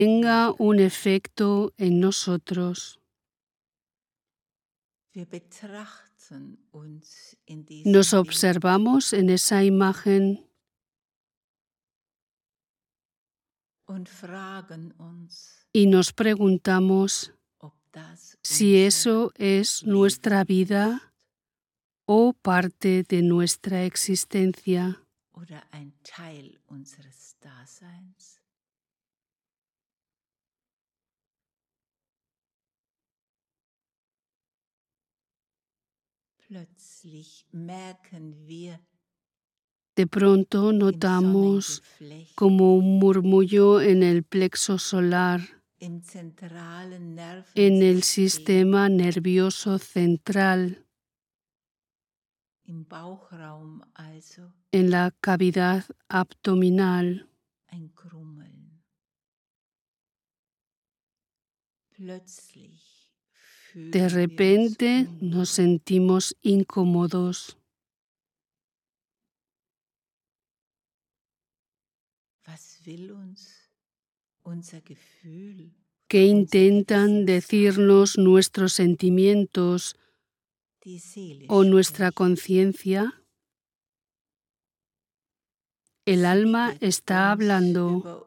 tenga un efecto en nosotros. Nos observamos en esa imagen y nos preguntamos si eso es nuestra vida o parte de nuestra existencia. De pronto notamos como un murmullo en el plexo solar, en el sistema nervioso central, en la cavidad abdominal. De repente nos sentimos incómodos. ¿Qué intentan decirnos nuestros sentimientos o nuestra conciencia? El alma está hablando.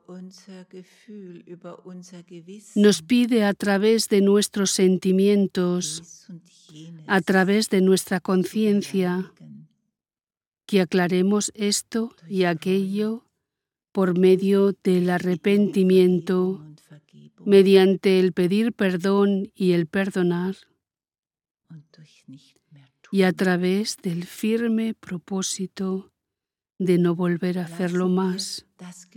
Nos pide a través de nuestros sentimientos, a través de nuestra conciencia, que aclaremos esto y aquello por medio del arrepentimiento, mediante el pedir perdón y el perdonar, y a través del firme propósito de no volver a hacerlo más.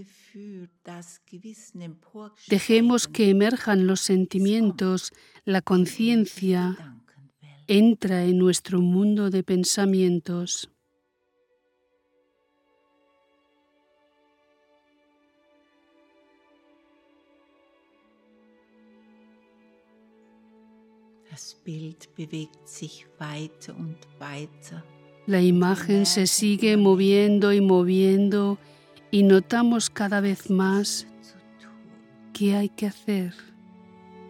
Dejemos que emerjan los sentimientos, la conciencia entra en nuestro mundo de pensamientos. La imagen se sigue moviendo y moviendo y notamos cada vez más qué hay que hacer.